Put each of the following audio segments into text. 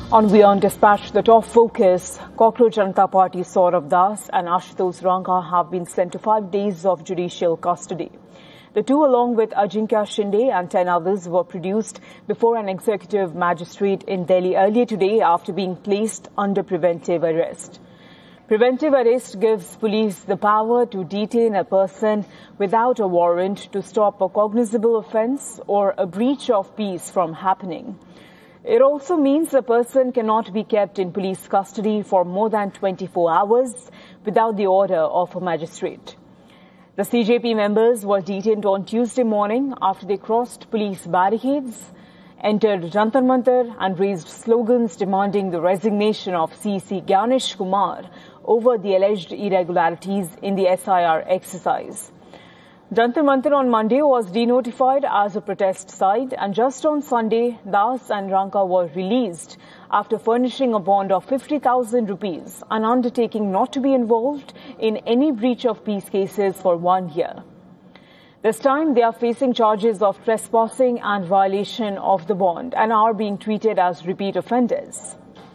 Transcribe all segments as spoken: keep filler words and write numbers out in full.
On WION Dispatch, the top focus, Cockroach Janata Party Saurav Das and Ashutosh Ranka have been sent to five days of judicial custody. The two, along with Ajinkya Shinde and ten others, were produced before an executive magistrate in Delhi earlier today after being placed under preventive arrest. Preventive arrest gives police the power to detain a person without a warrant to stop a cognizable offence or a breach of peace from happening. It also means a person cannot be kept in police custody for more than twenty-four hours without the order of a magistrate. The C J P members were detained on Tuesday morning after they crossed police barricades, entered Jantar Mantar and raised slogans demanding the resignation of C C Gyanesh Kumar over the alleged irregularities in the S I R exercise. Jantar Mantar on Monday was denotified as a protest site, and just on Sunday, Das and Ranka were released after furnishing a bond of fifty thousand rupees, an undertaking not to be involved in any breach of peace cases for one year. This time, they are facing charges of trespassing and violation of the bond and are being treated as repeat offenders.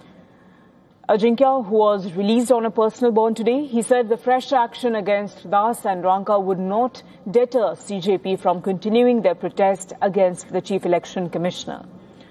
Ajinkya, who was released on a personal bond today, he said the fresh action against Das and Ranka would not deter C J P from continuing their protest against the Chief Election Commissioner.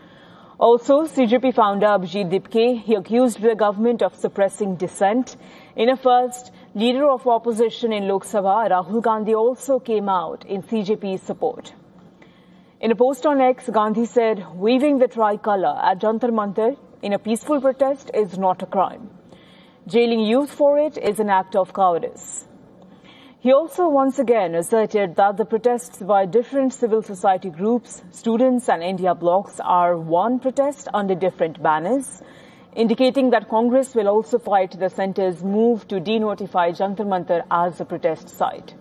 Also, C J P founder Abhijit Dipke, he accused the government of suppressing dissent. In a first, leader of opposition in Lok Sabha, Rahul Gandhi, also came out in C J P's support. In a post on X, Gandhi said, waving the tricolour at Jantar Mantar in a peaceful protest is not a crime. Jailing youth for it is an act of cowardice. He also once again asserted that the protests by different civil society groups, students and India blocs are one protest under different banners, indicating that Congress will also fight the centre's move to denotify Jantar Mantar as a protest site.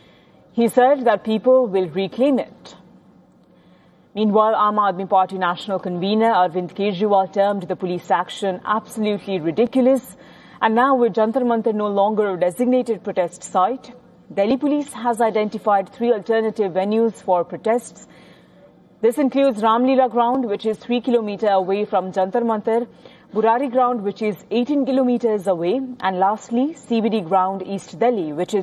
He said that people will reclaim it. Meanwhile, Aam Aadmi Party national convener Arvind Kejriwal termed the police action absolutely ridiculous, and now with Jantar Mantar no longer a designated protest site, Delhi police has identified three alternative venues for protests. This includes Ramleela ground, which is three kilometers away from Jantar Mantar, Burari ground, which is eighteen kilometers away, and lastly, C B D ground, East Delhi, which is